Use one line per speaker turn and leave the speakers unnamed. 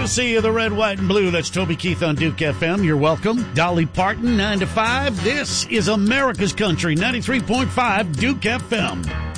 Courtesy of the red, white, and blue. That's Toby Keith on Duke FM. You're welcome. Dolly Parton, 9 to 5. This is America's Country, 93.5 Duke FM.